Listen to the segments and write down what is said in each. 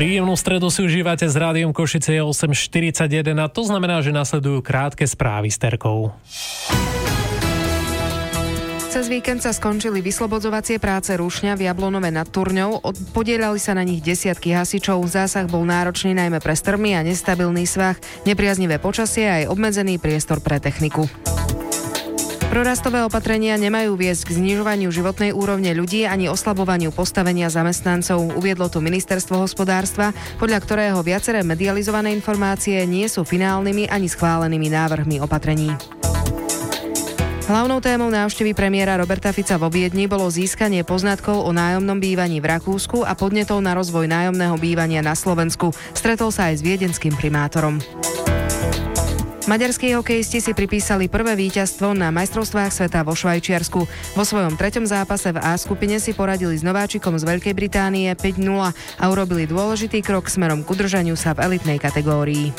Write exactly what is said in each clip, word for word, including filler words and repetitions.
Príjemnú stredu si užívate s Rádiom Košice osem štyridsaťjeden a to znamená, že nasledujú krátke správy s Terkou. Cez víkend sa skončili vyslobodzovacie práce Rušňa v Jablonove nad Turňou. Podieľali sa na nich desiatky hasičov. Zásah bol náročný najmä pre strmy a nestabilný svah, nepriaznivé počasie a aj obmedzený priestor pre techniku. Prorastové opatrenia nemajú viesť k znižovaniu životnej úrovne ľudí ani oslabovaniu postavenia zamestnancov, uviedlo tu Ministerstvo hospodárstva, podľa ktorého viaceré medializované informácie nie sú finálnymi ani schválenými návrhmi opatrení. Hlavnou témou návštevy premiéra Roberta Fica vo Viedni bolo získanie poznatkov o nájomnom bývaní v Rakúsku a podnetov na rozvoj nájomného bývania na Slovensku. Stretol sa aj s viedenským primátorom. Maďarskí hokejisti si pripísali prvé víťazstvo na majstrovstvách sveta vo Švajčiarsku. Vo svojom treťom zápase v A skupine si poradili s nováčikom z Veľkej Británie päť nula a urobili dôležitý krok smerom k udržaniu sa v elitnej kategórii.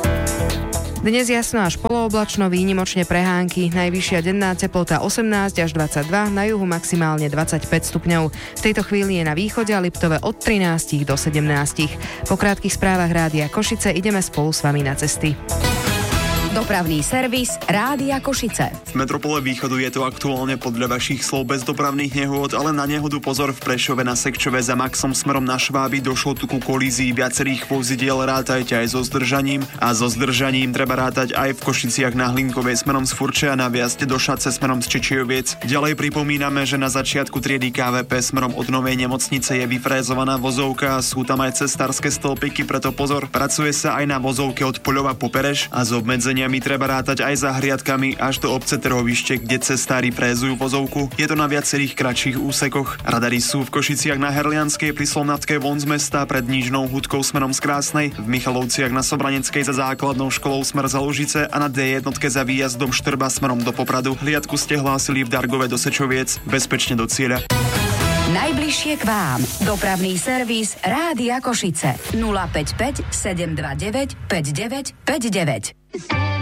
Dnes jasno až polooblačno, výnimočne prehánky. Najvyššia denná teplota osemnásť až dvadsaťdva, na juhu maximálne dvadsaťpäť stupňov. V tejto chvíli je na východe a Liptove od trinásť do sedemnásť. Po krátkych správach Rádia Košice ideme spolu s vami na cesty. Dopravný servis Rádia Košice. V metropole Východu je to aktuálne podľa vašich slov bez dopravných nehôd, ale na nehodu pozor v Prešove na Sekčove za Maxom smerom na Šváby došlo tu ku kolízii viacerých vozidiel, rátajte aj so zdržaním a so zdržaním treba rátať aj v Košiciach na Hlinkovej smerom z Furče a na viazde do Šace smerom z Čečioviec. Ďalej pripomíname, že na začiatku triedy ká vé pé smerom od Novej nemocnice je vyfrézovaná vozovka a sú tam aj cestárske stĺpiky, preto pozor. Pracuje sa aj na vozovke od Poľova po Pereš a z obmedzenia mi treba rátať aj za hriadkami až do obce Trhovište, kde cestári prézujú vozovku. Je to na viacerých kratších úsekoch. Radary sú v Košiciach na Herlianskej pri Slovnatke von z mesta pred Nížnou Hudkou smerom z Krásnej, v Michalovciach na Sobraneckej za základnou školou smer za Lužice a na dé jednotke za výjazdom Štrba smerom do Popradu. Hliadku ste hlásili v Dargove do Sečoviec, bezpečne do cieľa. Najbližšie k vám. Dopravný servis Rádia Košice nula päť päť sedem dva deväť päť deväť päť deväť.